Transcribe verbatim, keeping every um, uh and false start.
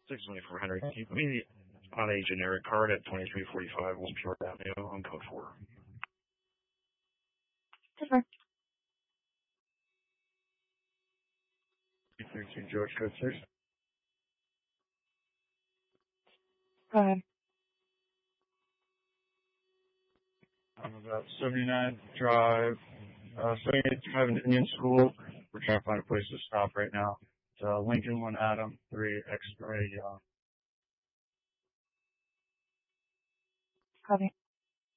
six twenty-four hundred. Keep me on a generic card at twenty-three forty-five West Pure Avenue on code four. Sure. thirteen George code six. Go ahead. I'm about seventy-ninth Drive, uh, seventy-eighth Drive in Indian School. We're trying to find a place to stop right now. It's, uh, Lincoln one Adam three X-ray. Uh, Copy.